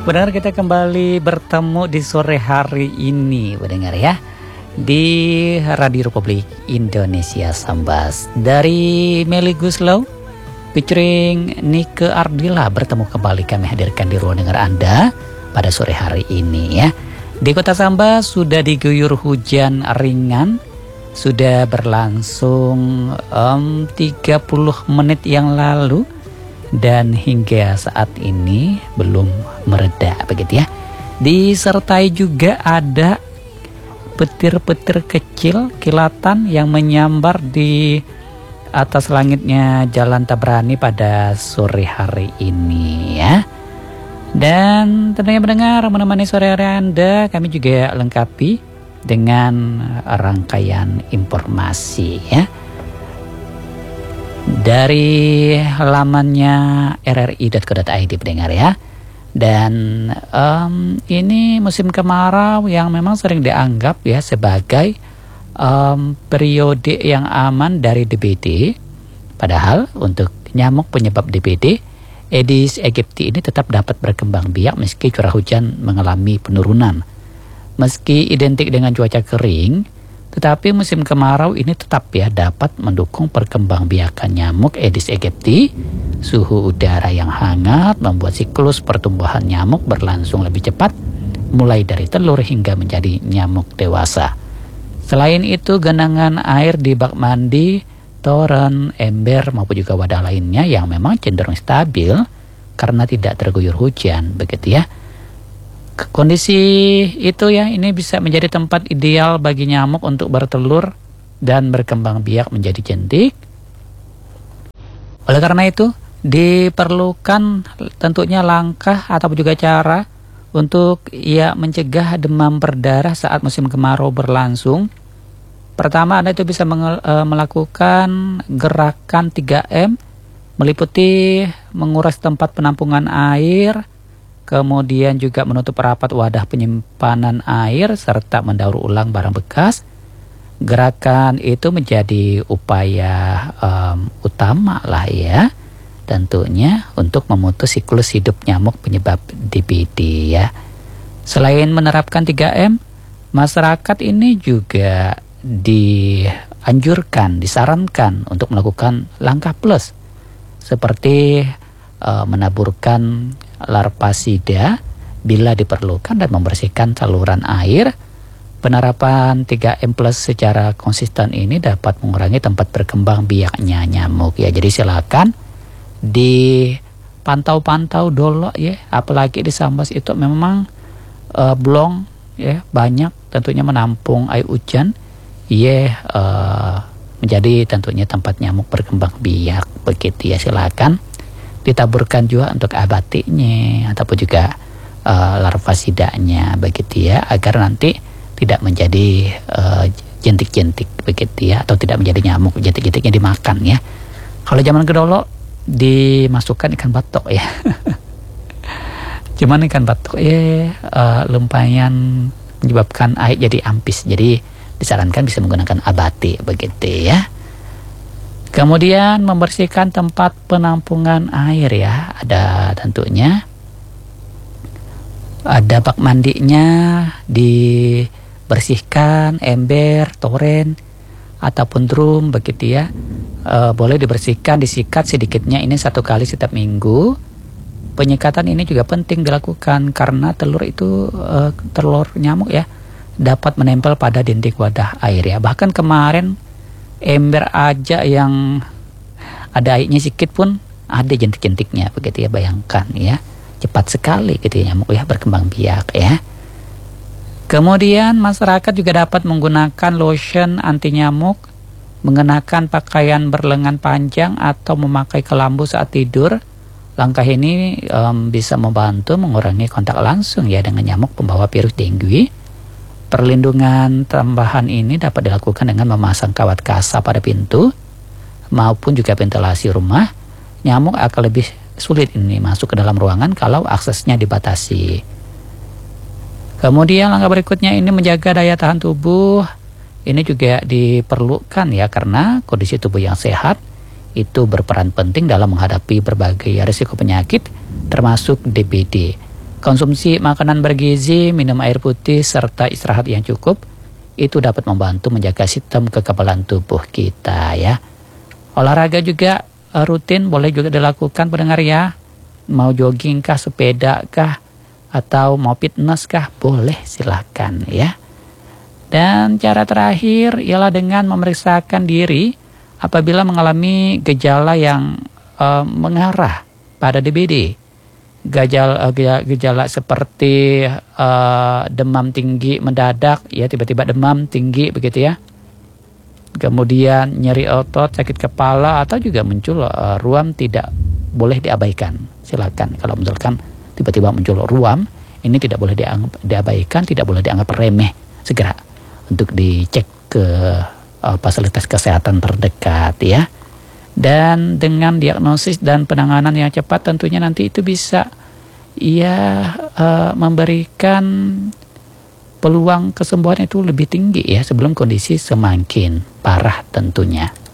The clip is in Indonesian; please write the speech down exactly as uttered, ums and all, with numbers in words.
Benar, kita kembali bertemu di sore hari ini, mendengar ya, di Radio Republik Indonesia Sambas. Dari Meli Guslow featuring Nike Ardila, bertemu kembali kami hadirkan di ruang dengar Anda pada sore hari ini ya. Di Kota Sambas sudah diguyur hujan ringan, sudah berlangsung um, tiga puluh menit yang lalu. Dan hingga saat ini belum mereda, begitu ya. Disertai juga ada petir-petir kecil kilatan yang menyambar di atas langitnya Jalan Tabrani pada sore hari ini ya. Dan tentunya mendengar menemani sore hari Anda, kami juga lengkapi dengan rangkaian informasi ya. Dari lamannya r r i dot co dot i d, pendengar ya. Dan um, ini musim kemarau yang memang sering dianggap ya sebagai um, periode yang aman dari D B D. Padahal untuk nyamuk penyebab D B D, Aedes aegypti ini tetap dapat berkembang biak meski curah hujan mengalami penurunan. Meski identik dengan cuaca kering, tetapi musim kemarau ini tetap ya dapat mendukung perkembangbiakan nyamuk Aedes aegypti. Suhu udara yang hangat membuat siklus pertumbuhan nyamuk berlangsung lebih cepat, mulai dari telur hingga menjadi nyamuk dewasa. Selain itu, genangan air di bak mandi, toren, ember maupun juga wadah lainnya yang memang cenderung stabil karena tidak terguyur hujan, begitu ya. Kondisi itu ya, ini bisa menjadi tempat ideal bagi nyamuk untuk bertelur dan berkembang biak menjadi jentik. Oleh karena itu, diperlukan tentunya langkah atau juga cara untuk ya mencegah demam berdarah saat musim kemarau berlangsung. Pertama, Anda itu bisa menge- e, melakukan gerakan tiga M, meliputi menguras tempat penampungan air, kemudian juga menutup rapat wadah penyimpanan air serta mendaur ulang barang bekas. Gerakan itu menjadi upaya um, utama lah ya, tentunya untuk memutus siklus hidup nyamuk penyebab D B D ya. Selain menerapkan tiga M, masyarakat ini juga dianjurkan, disarankan untuk melakukan langkah plus seperti uh, menaburkan larvasida bila diperlukan dan membersihkan saluran air. Penerapan tiga M plus secara konsisten ini dapat mengurangi tempat berkembang biaknya nyamuk ya. Jadi silakan dipantau-pantau dulu ya, apalagi di Sambas itu memang uh, blong ya, banyak tentunya menampung air hujan ya, uh, menjadi tentunya tempat nyamuk berkembang biak, begitu ya. Silakan ditaburkan juga untuk abatinya ataupun juga uh, larvasidanya, begitu ya, agar nanti tidak menjadi uh, jentik-jentik, begitu ya, atau tidak menjadi nyamuk jentik-jentiknya dimakan ya. Kalau zaman kedolo dimasukkan ikan batok ya. Cuman ikan batok ya uh, lumayan menyebabkan air jadi ampis, jadi disarankan bisa menggunakan abati, begitu ya. Kemudian membersihkan tempat penampungan air ya. Ada tentunya ada bak mandinya dibersihkan, ember, toren ataupun drum, begitu ya. E, boleh dibersihkan, disikat sedikitnya ini satu kali setiap minggu. Penyikatan ini juga penting dilakukan karena telur itu e, telur nyamuk ya dapat menempel pada dinding wadah air ya. Bahkan kemarin ember aja yang ada airnya sedikit pun ada jentik-jentiknya, begitu ya. Bayangkan ya, cepat sekali gitu ya nyamuk ya berkembang biak ya. Kemudian masyarakat juga dapat menggunakan lotion anti nyamuk, mengenakan pakaian berlengan panjang atau memakai kelambu saat tidur. Langkah ini um, bisa membantu mengurangi kontak langsung ya dengan nyamuk pembawa virus dengue. Perlindungan tambahan ini dapat dilakukan dengan memasang kawat kasa pada pintu maupun juga ventilasi rumah. Nyamuk akan lebih sulit ini masuk ke dalam ruangan kalau aksesnya dibatasi. Kemudian langkah berikutnya ini menjaga daya tahan tubuh. Ini juga diperlukan ya, karena kondisi tubuh yang sehat itu berperan penting dalam menghadapi berbagai risiko penyakit termasuk D B D. Konsumsi makanan bergizi, minum air putih, serta istirahat yang cukup itu dapat membantu menjaga sistem kekebalan tubuh kita ya. Olahraga juga rutin boleh juga dilakukan pendengar ya. Mau jogging kah, sepeda kah, atau mau fitness kah, boleh silakan ya. Dan cara terakhir ialah dengan memeriksakan diri apabila mengalami gejala yang uh, mengarah pada D B D. Gejala, gejala seperti uh, demam tinggi mendadak, ya tiba-tiba demam tinggi begitu ya. Kemudian nyeri otot, sakit kepala, atau juga muncul uh, ruam, tidak boleh diabaikan. Silakan kalau misalkan tiba-tiba muncul ruam, ini tidak boleh dianggap, diabaikan, tidak boleh dianggap remeh. Segera untuk dicek ke uh, fasilitas kesehatan terdekat ya. Dan dengan diagnosis dan penanganan yang cepat tentunya nanti itu bisa ya uh, memberikan peluang kesembuhan itu lebih tinggi ya sebelum kondisi semakin parah tentunya.